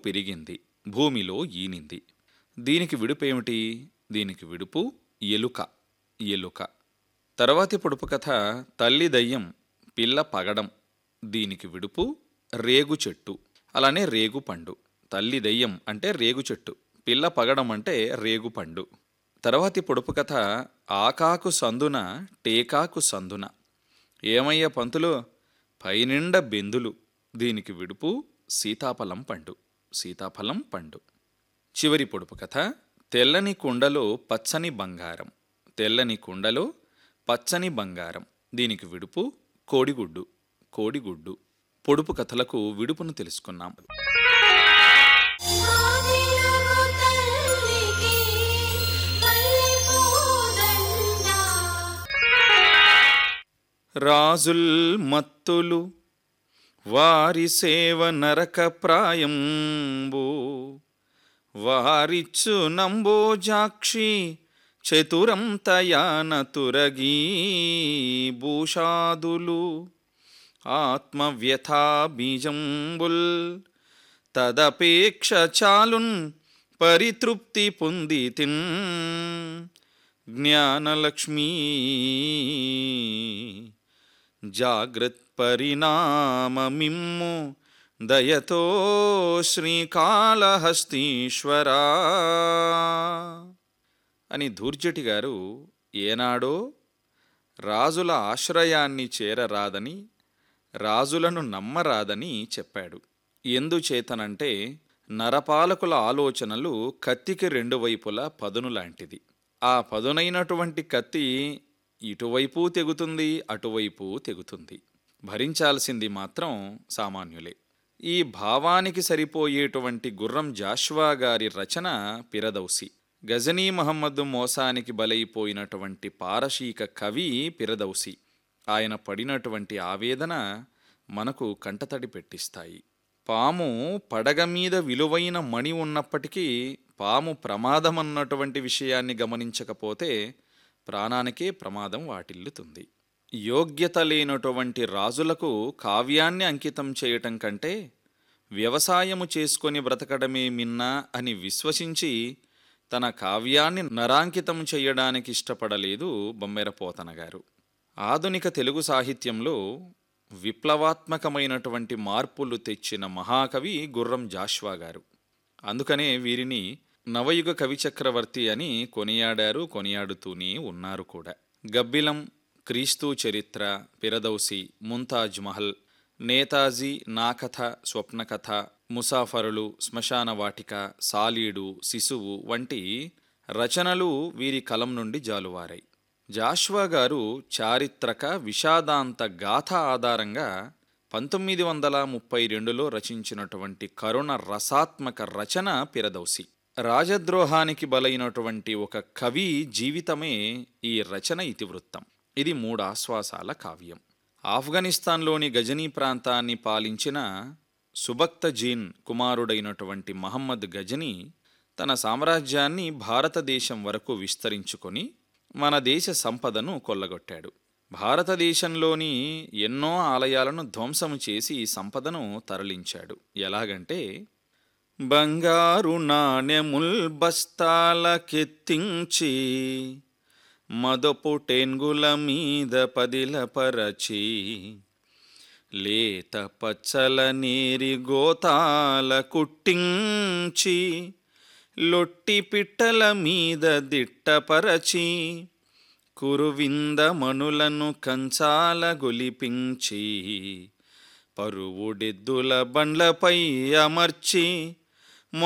పెరిగింది, భూమిలో ఈనింది. దీనికి విడుపేమిటి? దీనికి విడుపు ఎలుక. ఎలుక. తర్వాతి పొడుపు కథ తల్లి దయ్యం పిల్ల పగడం. దీనికి విడుపు రేగు చెట్టు, అలానే రేగు పండు. తల్లి దయ్యం అంటే రేగు చెట్టు, పిల్ల పగడం అంటే రేగు పండు. తర్వాతి పొడుపు కథ ఆకాకు సందున టేకాకు సందున. ఏమయ్య పంతులు, పైనిండ బెందులు. దీనికి విడుపు సీతాఫలం పండు. సీతాఫలం పండు. చివరి పొడుపు కథ తెల్లని కుండలో పచ్చని బంగారం. తెల్లని కుండలో పచ్చని బంగారం. దీనికి విడుపు కోడిగుడ్డు. కోడిగుడ్డు. పొడుపు కథలకు విడుపును తెలుసుకున్నాం. రాజుల్ మత్తులు వారి సేవ నరక ప్రాయంబు, వారిచ్చు నంబోజాక్షి చతురం తయాన తురగీ భూషాదులు. ఆత్మవ్యథా బీజంబుల్ తదపేక్ష చాలున్ పరితృప్తి పొందితిన్. జ్ఞానలక్ష్మీ జాగ్రత్ పరిణామమిమ్ము దయతో శ్రీకాళహస్తీశ్వరా అని ధూర్జటి గారు ఏనాడో రాజుల ఆశ్రయాన్ని చేరరాదని, రాజులను నమ్మరాదని చెప్పాడు. ఎందుచేతనంటే నరపాలకుల ఆలోచనలు కత్తికి రెండు వైపులా పదును లాంటిది. ఆ పదునైనటువంటి కత్తి ఇటువైపు తెగుతుంది, అటువైపు తెగుతుంది. భరించాల్సింది మాత్రం సామాన్యులే. ఈ భావానికి సరిపోయేటువంటి గుర్రం జాషువా గారి రచన పిరదౌసి. గజనీ మహమ్మద్ మోసానికి బలైపోయినటువంటి పారశీక కవి పిరదౌసి. ఆయన పడినటువంటి ఆవేదన మనకు కంటతడి పెట్టిస్తాయి. పాము పడగ మీద విలువైన మణి ఉన్నప్పటికీ పాము ప్రమాదమన్నటువంటి విషయాన్ని గమనించకపోతే ప్రాణానికే ప్రమాదం వాటిల్లుతుంది. యోగ్యత లేనటువంటి రాజులకు కావ్యాన్ని అంకితం చేయటం కంటే వ్యవసాయము చేసుకొని బ్రతకడమే మిన్నా అని విశ్వసించి తన కావ్యాన్ని నరాంకితం చేయడానికి ఇష్టపడలేదు బొమ్మెర పోతన గారు. ఆధునిక తెలుగు సాహిత్యంలో విప్లవాత్మకమైనటువంటి మార్పులు తెచ్చిన మహాకవి గుర్రం జాషువా గారు. అందుకనే వీరిని నవయుగ కవిచక్రవర్తి అని కొనియాడారు, కొనియాడుతూనే ఉన్నారు కూడా. గబ్బిలం, క్రీస్తు చరిత్ర, పిరదౌసి, ముంతాజ్ మహల్, నేతాజీ, నా కథ, స్వప్నకథ, ముసాఫరులు, శ్మశాన వాటిక, సాలీడు, శిశువు వంటి రచనలు వీరి కలం నుండి జాలువారాయి. జాషువా గారు చారిత్రక విషాదాంత గాథ ఆధారంగా 1932లో రచించినటువంటి కరుణ రసాత్మక రచన పిరదౌసి. రాజద్రోహానికి బలైనటువంటి ఒక కవి జీవితమే ఈ రచన ఇతివృత్తం. ఇది 3 ఆశ్వాసాల కావ్యం. ఆఫ్ఘనిస్తాన్లోని గజనీ ప్రాంతాన్ని పాలించిన సుబక్తజీన్ కుమారుడైనటువంటి మహమ్మద్ గజనీ తన సామ్రాజ్యాన్ని భారతదేశం వరకు విస్తరించుకొని మన దేశ సంపదను కొల్లగొట్టాడు. భారతదేశంలోని ఎన్నో ఆలయాలను ధ్వంసము చేసి ఈ సంపదను తరలించాడు. ఎలాగంటే బంగారు నాణెముల్ బస్తాలకెత్తించి మదపు టెంగుల మీద పదిలపరచి లేత పచ్చల నేరి గోతాల కుట్టించి లొట్టి పిట్టల మీద దిట్టపరచి కురువింద మణులను కంచాల గొలిపించి పరువుడెద్దుల బండ్లపై అమర్చి